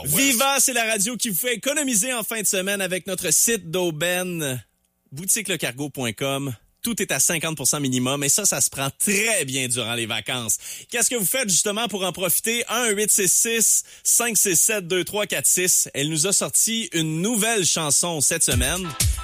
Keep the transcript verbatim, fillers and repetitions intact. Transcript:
Viva, c'est la radio qui vous fait économiser en fin de semaine avec notre site d'aubaine, boutique le cargo point com. Tout est à cinquante pour cent minimum et ça, ça se prend très bien durant les vacances. Qu'est-ce que vous faites justement pour en profiter? un huit six six cinq six sept deux trois quatre six. Elle nous a sorti une nouvelle chanson cette semaine.